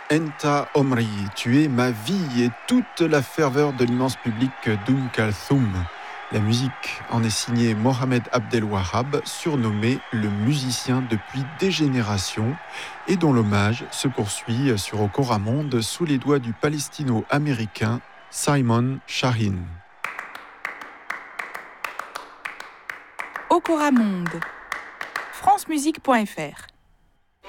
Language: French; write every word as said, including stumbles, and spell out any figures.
Enta Omri, tu es ma vie et toute la ferveur de l'immense public d'Oum Kalthoum. La musique en est signée Mohamed Abdel Wahab, surnommé le musicien depuis des générations, et dont l'hommage se poursuit sur Okoramonde sous les doigts du palestino-américain Simon Shahin. Okoramonde, francemusique point f r